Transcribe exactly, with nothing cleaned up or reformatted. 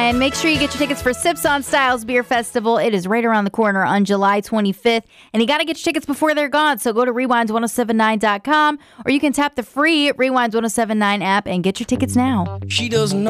And make sure you get your tickets for Sips on Styles Beer Festival. It is right around the corner on July twenty-fifth. And you got to get your tickets before they're gone. So go to rewind ten seventy-nine dot com or you can tap the free Rewind ten seventy-nine app and get your tickets now. She doesn't know.